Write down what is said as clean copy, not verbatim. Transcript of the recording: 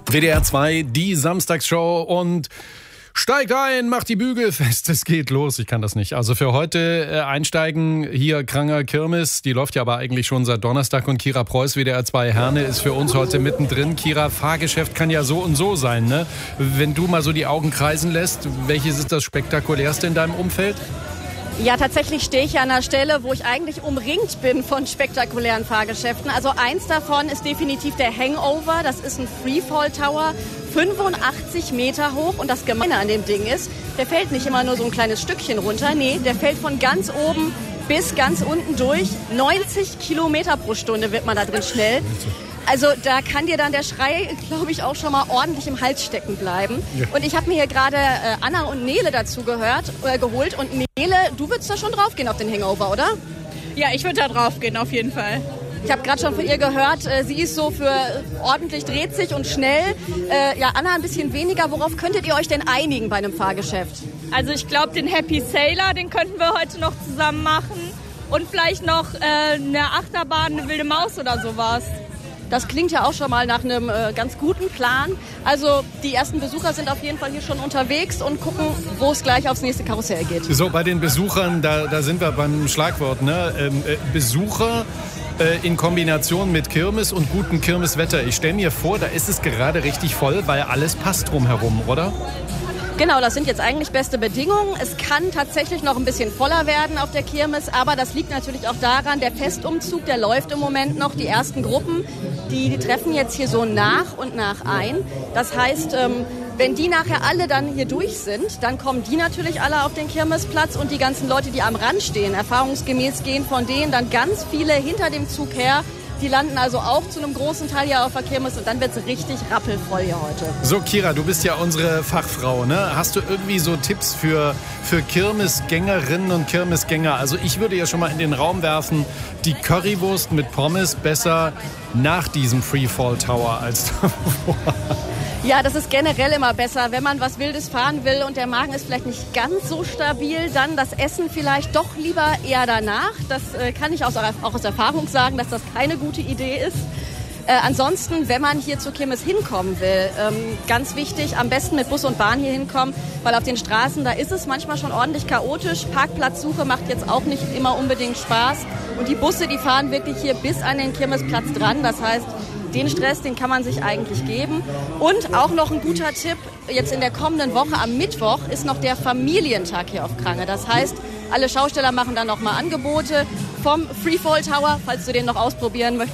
WDR 2, die Samstagsshow und steigt ein, macht die Bügel fest, es geht los. Ich kann das nicht. Also für heute einsteigen, hier Kranger Kirmes, die läuft ja aber eigentlich schon seit Donnerstag und Kira Preuß, WDR 2 Herne, ist für uns heute mittendrin. Kira, Fahrgeschäft kann ja so und so sein, ne? Wenn du mal so die Augen kreisen lässt, welches ist das Spektakulärste in deinem Umfeld? Ja, tatsächlich stehe ich an einer Stelle, wo ich eigentlich umringt bin von spektakulären Fahrgeschäften. Also eins davon ist definitiv der Hangover. Das ist ein Freefall Tower, 85 Meter hoch. Und das Gemeine an dem Ding ist, der fällt nicht immer nur so ein kleines Stückchen runter. Nee, der fällt von ganz oben bis ganz unten durch. 90 Kilometer pro Stunde wird man da drin schnell. Also da kann dir dann der Schrei, glaube ich, auch schon mal ordentlich im Hals stecken bleiben. Ja. Und ich habe mir hier gerade Anna und Nele dazu geholt. Und Nele, du würdest da schon draufgehen auf den Hangover, oder? Ja, ich würde da draufgehen, auf jeden Fall. Ich habe gerade schon von ihr gehört, sie ist so für ordentlich dreht sich und schnell. Ja, Anna ein bisschen weniger. Worauf könntet ihr euch denn einigen bei einem Fahrgeschäft? Also ich glaube, den Happy Sailor, den könnten wir heute noch zusammen machen. Und vielleicht noch eine Achterbahn, eine wilde Maus oder sowas. Das klingt ja auch schon mal nach einem ganz guten Plan. Also die ersten Besucher sind auf jeden Fall hier schon unterwegs und gucken, wo es gleich aufs nächste Karussell geht. So, bei den Besuchern, da sind wir beim Schlagwort, ne? Besucher in Kombination mit Kirmes und gutem Kirmeswetter. Ich stelle mir vor, da ist es gerade richtig voll, weil alles passt drumherum, oder? Genau, das sind jetzt eigentlich beste Bedingungen. Es kann tatsächlich noch ein bisschen voller werden auf der Kirmes, aber das liegt natürlich auch daran, der Festumzug, der läuft im Moment noch. Die ersten Gruppen, die treffen jetzt hier so nach und nach ein. Das heißt, wenn die nachher alle dann hier durch sind, dann kommen die natürlich alle auf den Kirmesplatz und die ganzen Leute, die am Rand stehen, erfahrungsgemäß gehen von denen dann ganz viele hinter dem Zug her. Die landen also auch zu einem großen Teil hier auf der Kirmes und dann wird es richtig rappelvoll hier heute. So, Kira, du bist ja unsere Fachfrau, ne? Hast du irgendwie so Tipps für Kirmesgängerinnen und Kirmesgänger? Also ich würde ja schon mal in den Raum werfen, die Currywurst mit Pommes besser nach diesem Freefall Tower als davor. Ja, das ist generell immer besser, wenn man was Wildes fahren will und der Magen ist vielleicht nicht ganz so stabil, dann das Essen vielleicht doch lieber eher danach. Das kann ich auch aus Erfahrung sagen, dass das keine gute Idee ist. Ansonsten, wenn man hier zur Kirmes hinkommen will, ganz wichtig, am besten mit Bus und Bahn hier hinkommen, weil auf den Straßen, da ist es manchmal schon ordentlich chaotisch. Parkplatzsuche macht jetzt auch nicht immer unbedingt Spaß. Und die Busse, die fahren wirklich hier bis an den Kirmesplatz dran. Das heißt, den Stress, den kann man sich eigentlich geben. Und auch noch ein guter Tipp, jetzt in der kommenden Woche am Mittwoch ist noch der Familientag hier auf Krange. Das heißt, alle Schausteller machen dann nochmal Angebote vom Freefall Tower, falls du den noch ausprobieren möchtest.